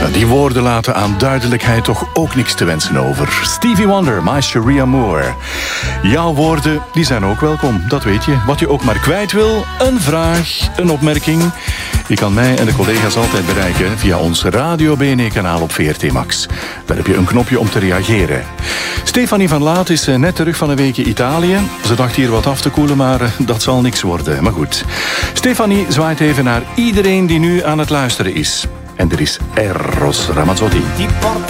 Die woorden laten aan duidelijkheid toch ook niks te wensen over. Stevie Wonder, My Cherie Amour. Jouw woorden, die zijn ook welkom, dat weet je. Wat je ook maar kwijt wil, een vraag, een opmerking. Je kan mij en de collega's altijd bereiken via ons Radio BNE-kanaal op VRT Max. Daar heb je een knopje om te reageren. Stefanie van Laat is net terug van een weekje Italië. Ze dacht hier wat af te koelen, maar dat zal niks worden. Maar goed. Stefanie zwaait even naar iedereen die nu aan het luisteren is. En er is Eros Ramazzotti.